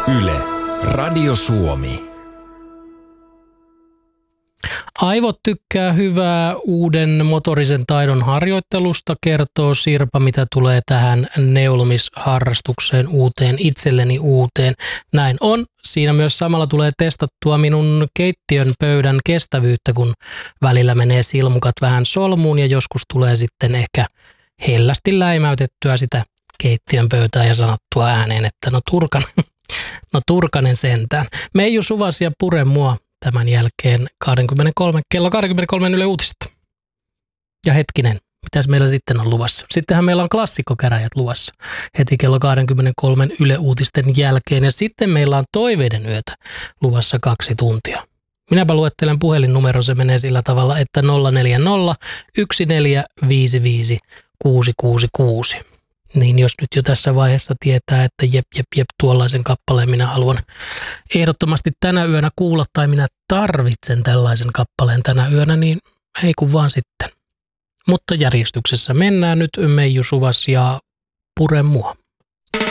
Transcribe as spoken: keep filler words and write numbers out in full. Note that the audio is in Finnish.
Yle, Radio Suomi. Aivot tykkää hyvää uuden motorisen taidon harjoittelusta, kertoo Sirpa, mitä tulee tähän neulomisharrastukseen uuteen, itselleni uuteen. Näin on. Siinä myös samalla tulee testattua minun keittiön pöydän kestävyyttä, kun välillä menee silmukat vähän solmuun ja joskus tulee sitten ehkä hellästi läimäytettyä sitä keittiön pöytää ja sanottua ääneen, että no turkanen, no turkanen sentään. Meiju Suvas ja pure mua tämän jälkeen kaksikymmentäkolme, kello kaksikymmentäkolme Yle Uutista. Ja hetkinen, mitäs meillä sitten on luvassa? Sittenhän meillä on klassikkokäräjät luvassa heti kello kaksikymmentäkolme Yle Uutisten jälkeen. Ja sitten meillä on toiveiden yötä luvassa kaksi tuntia. Minäpä luettelen puhelinnumero, se menee sillä tavalla, että nolla neljä nolla yksi neljä viisi viisi kuusi kuusi kuusi. Niin jos nyt jo tässä vaiheessa tietää, että jep, jep, jep, tuollaisen kappaleen minä haluan ehdottomasti tänä yönä kuulla tai minä tarvitsen tällaisen kappaleen tänä yönä, niin ei kun vaan sitten. Mutta järjestyksessä mennään nyt Meiju Suvas ja pure mua.